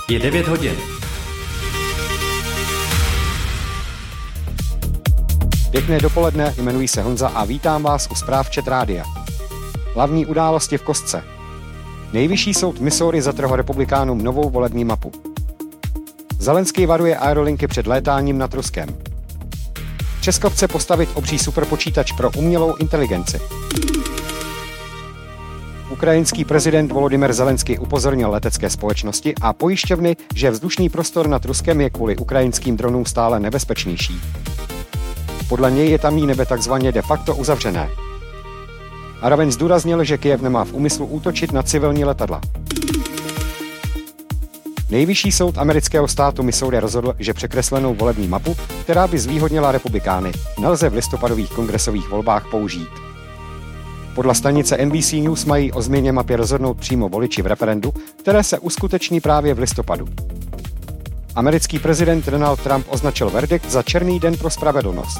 Je 9 hodin. Pěkné dopoledne, jmenuji se Honza a vítám vás u zpráv ČT Rádia. Hlavní události v kostce. Nejvyšší soud v Missouri zatrhl republikánům novou volební mapu. Zelenský varuje aerolinky před létáním nad Ruskem. Česko chce postavit obří superpočítač pro umělou inteligenci. Ukrajinský prezident Volodymyr Zelenský upozornil letecké společnosti a pojišťovny, že vzdušný prostor nad Ruskem je kvůli ukrajinským dronům stále nebezpečnější. Podle něj je tamní nebe takzvaně de facto uzavřené. Zároveň zdůraznil, že Kyjev nemá v úmyslu útočit na civilní letadla. Nejvyšší soud amerického státu Missouri rozhodl, že překreslenou volební mapu, která by zvýhodnila republikány, nelze v listopadových kongresových volbách použít. Podle stanice NBC News mají o změně mapy rozhodnout přímo voliči v referendu, které se uskuteční právě v listopadu. Americký prezident Donald Trump označil verdikt za černý den pro spravedlnost.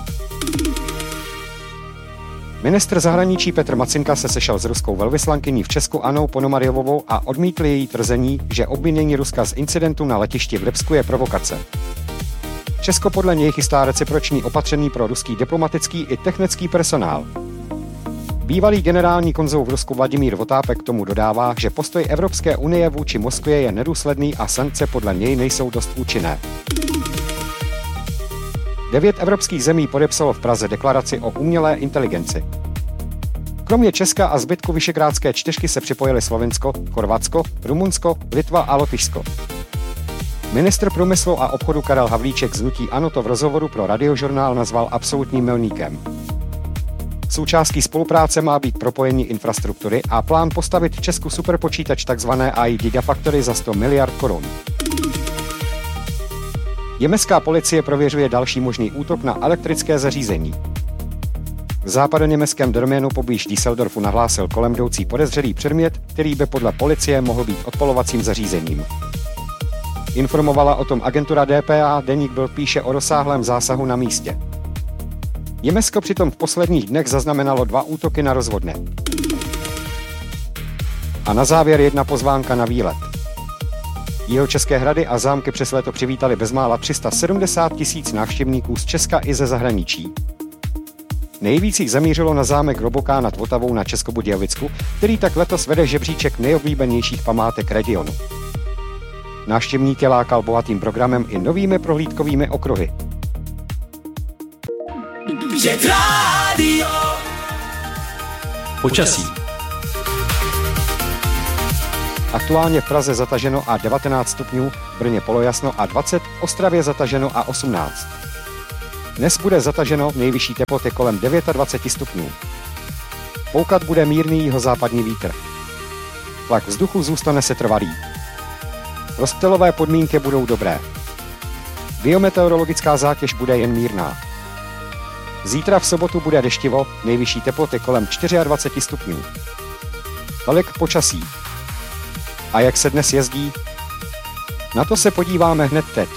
Ministr zahraničí Petr Macinka se sešel s ruskou velvyslankyní v Česku Annou Ponomaryovou a odmítl její tvrzení, že obvinění Ruska z incidentu na letišti v Lipsku je provokace. Česko podle něj chystá reciproční opatření pro ruský diplomatický i technický personál. Bývalý generální konzul v Rusku Vladimír Votápek k tomu dodává, že postoj Evropské unie vůči Moskvě je nedůsledný a sankce podle něj nejsou dost účinné. 9 evropských zemí podepsalo v Praze deklaraci o umělé inteligenci. Kromě Česka a zbytku Visegrádské čtyřky se připojili Slovinsko, Chorvatsko, Rumunsko, Litva a Lotyšsko. Ministr průmyslu a obchodu Karel Havlíček z hnutí ANO to v rozhovoru pro Radiožurnál nazval absolutním milníkem. Součástí spolupráce má být propojení infrastruktury a plán postavit v Česku superpočítač tzv. AI Gigafactory za 100 miliard korun. Německá policie prověřuje další možný útok na elektrické zařízení. V západoněmeckém Dorménu poblíž Düsseldorfu nahlásil kolem jdoucí podezřelý předmět, který by podle policie mohl být odpalovacím zařízením. Informovala o tom agentura dpa, deník Bild píše o rozsáhlém zásahu na místě. Německo přitom v posledních dnech zaznamenalo 2 útoky na rozvodne. A na závěr jedna pozvánka na výlet. Jihočeské hrady a zámky přes léto přivítali bezmála 370 000 návštěvníků z Česka i ze zahraničí. Nejvíc jich zamířilo na zámek Roboká nad Vltavou na Českobudějovicku, který tak letos vede žebříček nejoblíbenějších památek regionu. Návštěvníky lákal bohatým programem i novými prohlídkovými okruhy. Počasí. Aktuálně v Praze zataženo a 19 stupňů, v Brně polojasno a 20, v Ostravě zataženo a 18. Dnes bude zataženo, nejvyšší teploty kolem 29 stupňů. Foukat bude mírný jihozápadní vítr. Tlak vzduchu zůstane setrvalý. Rozptylové podmínky budou dobré. Biometeorologická zátěž bude jen mírná. Zítra v sobotu bude deštivo, nejvyšší teploty kolem 24 stupňů. Tolik počasí. A jak se dnes jezdí? Na to se podíváme hned teď.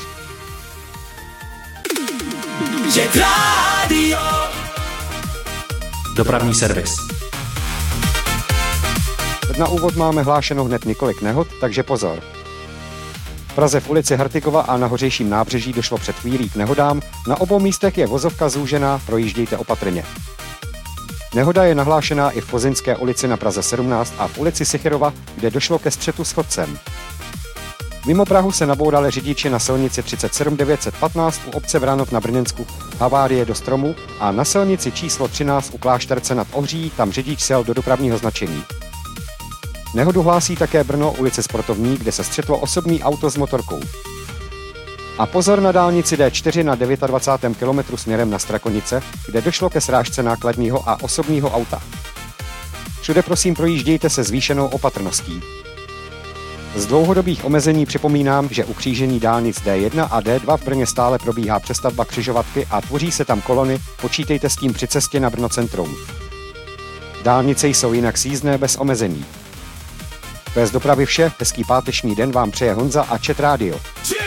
Dopravní servis. Na úvod máme hlášeno hned několik nehod, takže pozor. V Praze v ulici Hartigova a na Hořejším nábřeží došlo před chvílí k nehodám, na obou místech je vozovka zúžená, projíždějte opatrně. Nehoda je nahlášená i v Plzeňské ulici na Praze 17 a v ulici Sichyrova, kde došlo ke střetu s chodcem. Mimo Prahu se nabourali řidiči na silnici 37 915 u obce Vranov na Brněnsku, havárie do stromu, a na silnici číslo 13 u Klášterce nad Ohří, tam řidič sjel do dopravního značení. Nehodu hlásí také Brno, ulice Sportovní, kde se střetlo osobní auto s motorkou. A pozor na dálnici D4 na 29. kilometru směrem na Strakonice, kde došlo ke srážce nákladního a osobního auta. Všude prosím projíždějte se zvýšenou opatrností. Z dlouhodobých omezení připomínám, že u křížení dálnic D1 a D2 v Brně stále probíhá přestavba křižovatky a tvoří se tam kolony, počítejte s tím při cestě na Brno centrum. Dálnice jsou jinak sjízdné bez omezení. To je z dopravy vše, hezký páteční den vám přeje Honza a ČT Rádio.